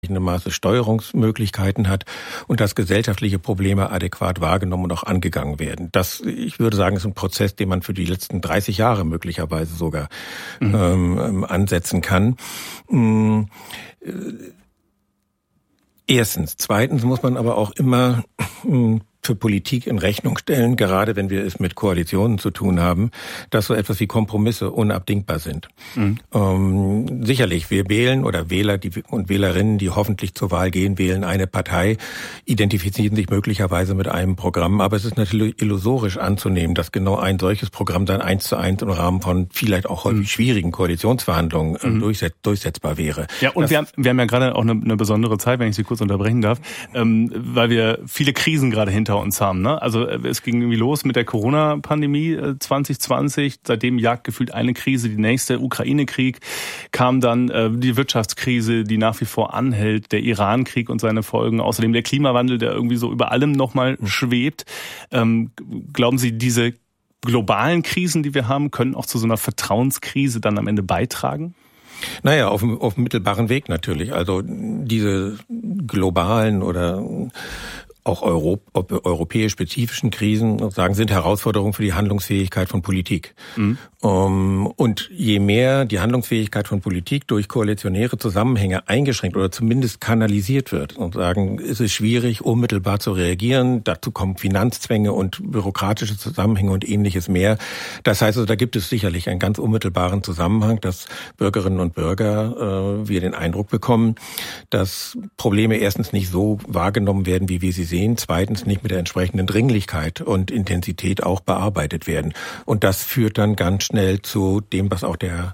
entsprechendem Maße Steuerungsmöglichkeiten hat und dass gesellschaftliche Probleme adäquat wahrgenommen und auch angegangen werden. Das, ich würde sagen, ist ein Prozess, den man für die letzten 30 Jahre möglicherweise sogar ansetzen kann. Erstens. Zweitens muss man aber auch immer für Politik in Rechnung stellen, gerade wenn wir es mit Koalitionen zu tun haben, dass so etwas wie Kompromisse unabdingbar sind. Sicherlich, wir wählen oder Wähler und Wählerinnen, die hoffentlich zur Wahl gehen, wählen eine Partei, identifizieren sich möglicherweise mit einem Programm, aber es ist natürlich illusorisch anzunehmen, dass genau ein solches Programm dann 1:1 im Rahmen von vielleicht auch häufig schwierigen Koalitionsverhandlungen durchsetzbar wäre. Ja, und wir haben ja gerade auch eine besondere Zeit, wenn ich Sie kurz unterbrechen darf, weil wir viele Krisen gerade hinter uns haben. Ne? Also es ging irgendwie los mit der Corona-Pandemie 2020. Seitdem jagt gefühlt eine Krise die nächste. Ukraine-Krieg, kam dann die Wirtschaftskrise, die nach wie vor anhält, der Iran-Krieg und seine Folgen. Außerdem der Klimawandel, der irgendwie so über allem nochmal schwebt. Glauben Sie, diese globalen Krisen, die wir haben, können auch zu so einer Vertrauenskrise dann am Ende beitragen? Naja, auf dem mittelbaren Weg natürlich. Also diese globalen oder auch europäisch-spezifischen Krisen sozusagen sind Herausforderungen für die Handlungsfähigkeit von Politik. Und je mehr die Handlungsfähigkeit von Politik durch koalitionäre Zusammenhänge eingeschränkt oder zumindest kanalisiert wird, und sagen, ist es schwierig, unmittelbar zu reagieren. Dazu kommen Finanzzwänge und bürokratische Zusammenhänge und Ähnliches mehr. Das heißt also, da gibt es sicherlich einen ganz unmittelbaren Zusammenhang, dass Bürgerinnen und Bürger wir den Eindruck bekommen, dass Probleme erstens nicht so wahrgenommen werden, wie wir sie sehen, zweitens nicht mit der entsprechenden Dringlichkeit und Intensität auch bearbeitet werden. Und das führt dann ganz schnell zu dem, was auch der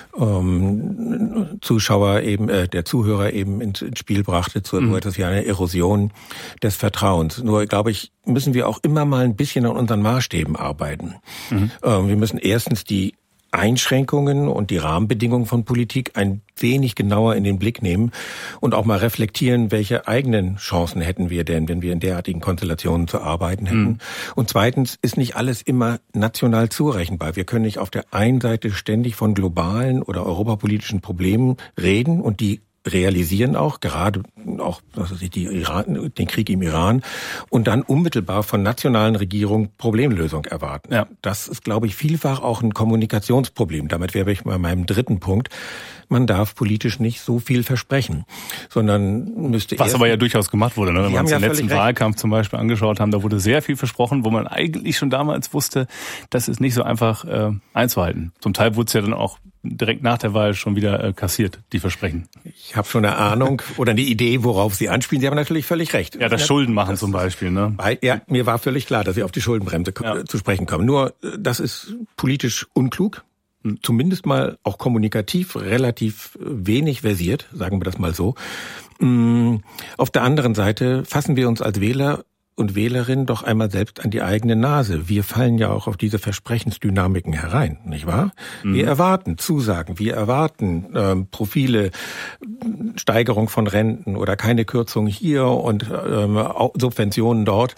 Zuhörer eben ins Spiel brachte, zu etwas wie einer Erosion des Vertrauens. Nur, glaube ich, müssen wir auch immer mal ein bisschen an unseren Maßstäben arbeiten. Wir müssen erstens die Einschränkungen und die Rahmenbedingungen von Politik ein wenig genauer in den Blick nehmen und auch mal reflektieren, welche eigenen Chancen hätten wir denn, wenn wir in derartigen Konstellationen zu arbeiten hätten. Und zweitens ist nicht alles immer national zurechenbar. Wir können nicht auf der einen Seite ständig von globalen oder europapolitischen Problemen reden und die realisieren auch, gerade auch den Krieg im Iran und dann unmittelbar von nationalen Regierungen Problemlösung erwarten. Ja. Das ist, glaube ich, vielfach auch ein Kommunikationsproblem. Damit wäre ich bei meinem dritten Punkt. Man darf politisch nicht so viel versprechen, sondern müsste was aber ja durchaus gemacht wurde, ne? Wenn wir uns den letzten Wahlkampf zum Beispiel angeschaut haben, da wurde sehr viel versprochen, wo man eigentlich schon damals wusste, das ist nicht so einfach einzuhalten. Zum Teil wurde es ja dann auch direkt nach der Wahl schon wieder kassiert, die Versprechen. Ich habe schon eine Ahnung oder eine Idee, worauf Sie anspielen. Sie haben natürlich völlig recht. Ja, das Schuldenmachen zum Beispiel. Ne? Ja, mir war völlig klar, dass Sie auf die Schuldenbremse zu sprechen kommen. Nur, das ist politisch unklug. Zumindest mal auch kommunikativ relativ wenig versiert, sagen wir das mal so. Auf der anderen Seite fassen wir uns als Wähler und Wählerinnen doch einmal selbst an die eigene Nase. Wir fallen ja auch auf diese Versprechensdynamiken herein, nicht wahr? Wir erwarten Zusagen, wir erwarten Profile, Steigerung von Renten oder keine Kürzung hier und Subventionen dort.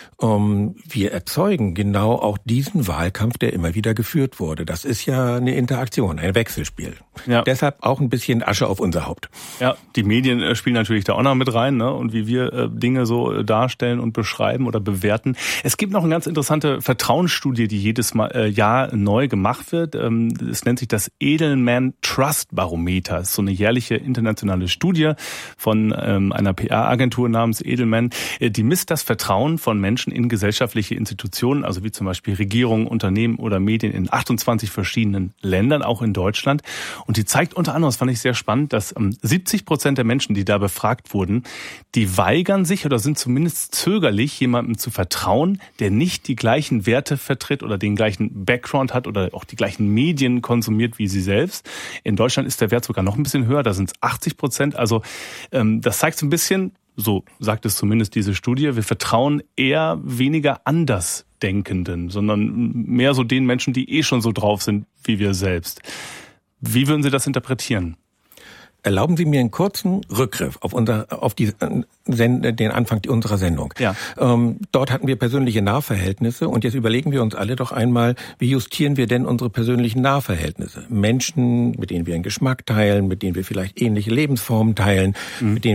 Wir erzeugen genau auch diesen Wahlkampf, der immer wieder geführt wurde. Das ist ja eine Interaktion, ein Wechselspiel. Ja. Deshalb auch ein bisschen Asche auf unser Haupt. Ja, die Medien spielen natürlich da auch noch mit rein, ne? Und wie wir Dinge so darstellen und beschreiben oder bewerten. Es gibt noch eine ganz interessante Vertrauensstudie, die jedes Jahr neu gemacht wird. Es nennt sich das Edelman Trust Barometer. Das ist so eine jährliche internationale Studie von einer PR-Agentur namens Edelman. Die misst das Vertrauen von Menschen in gesellschaftliche Institutionen, also wie zum Beispiel Regierungen, Unternehmen oder Medien in 28 verschiedenen Ländern, auch in Deutschland. Und die zeigt unter anderem, das fand ich sehr spannend, dass 70% der Menschen, die da befragt wurden, die weigern sich oder sind zumindest zögerlich, jemandem zu vertrauen, der nicht die gleichen Werte vertritt oder den gleichen Background hat oder auch die gleichen Medien konsumiert wie sie selbst. In Deutschland ist der Wert sogar noch ein bisschen höher, da sind es 80%. Also das zeigt so ein bisschen, so sagt es zumindest diese Studie, wir vertrauen eher weniger Andersdenkenden, sondern mehr so den Menschen, die schon so drauf sind wie wir selbst. Wie würden Sie das interpretieren? Erlauben Sie mir einen kurzen Rückgriff auf den Anfang unserer Sendung. Ja. Dort hatten wir persönliche Nahverhältnisse und jetzt überlegen wir uns alle doch einmal, wie justieren wir denn unsere persönlichen Nahverhältnisse? Menschen, mit denen wir einen Geschmack teilen, mit denen wir vielleicht ähnliche Lebensformen teilen, mit denen